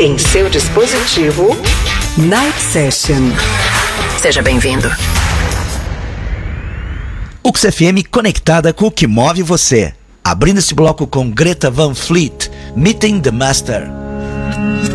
em seu dispositivo. Night Session. Seja bem-vindo. UX FM conectada com o que move você. Abrindo esse bloco com Greta Van Fleet, Meeting the Master.